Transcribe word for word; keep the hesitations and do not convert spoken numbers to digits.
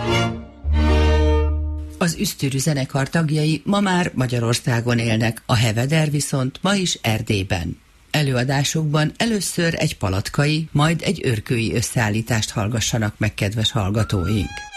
Az Üsztürű zenekar tagjai ma már Magyarországon élnek, a Heveder viszont ma is Erdélyben. Előadásukban először egy palatkai, majd egy örkői összeállítást hallgassanak meg, kedves hallgatóink.